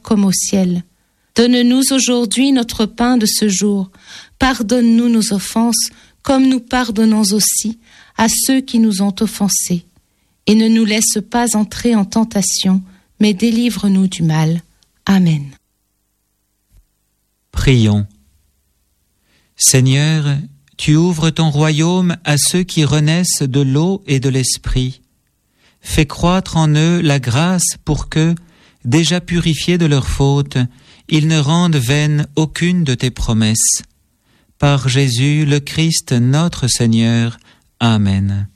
comme au ciel. Donne-nous aujourd'hui notre pain de ce jour. Pardonne-nous nos offenses, comme nous pardonnons aussi à ceux qui nous ont offensés. Et ne nous laisse pas entrer en tentation, mais délivre-nous du mal. Amen. Prions. Seigneur, tu ouvres ton royaume à ceux qui renaissent de l'eau et de l'esprit. Fais croître en eux la grâce pour que, déjà purifiés de leurs fautes, ils ne rendent vaine aucune de tes promesses. Par Jésus le Christ notre Seigneur. Amen.